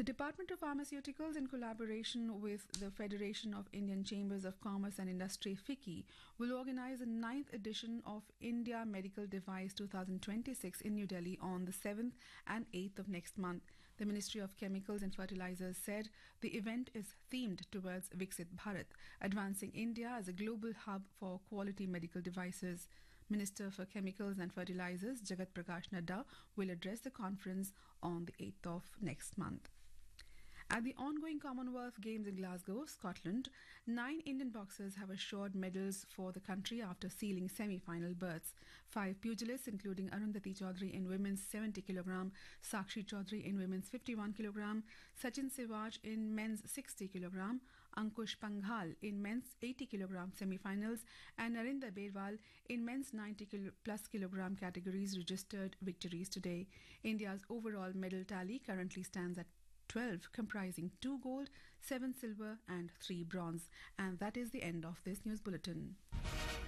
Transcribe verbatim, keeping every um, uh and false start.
The Department of Pharmaceuticals, in collaboration with the Federation of Indian Chambers of Commerce and Industry, FICCI, will organize the ninth edition of India Medical Device twenty twenty-six in New Delhi on the seventh and eighth of next month. The Ministry of Chemicals and Fertilizers said the event is themed towards Viksit Bharat, advancing India as a global hub for quality medical devices. Minister for Chemicals and Fertilizers, Jagat Prakash Nadda, will address the conference on the eighth of next month. At the ongoing Commonwealth Games in Glasgow, Scotland, nine Indian boxers have assured medals for the country after sealing semi-final berths. Five pugilists, including Arundhati Chaudhary in women's seventy kilogram, Sakshi Chaudhary in women's fifty-one kilogram, Sachin Sewaj in men's sixty kilogram, Ankush Panghal in men's eighty kilogram semi-finals, and Narinder Berwal in men's ninety plus kilogram categories registered victories today. India's overall medal tally currently stands at twelve, comprising two gold, seven silver and three bronze. And that is the end of this news bulletin.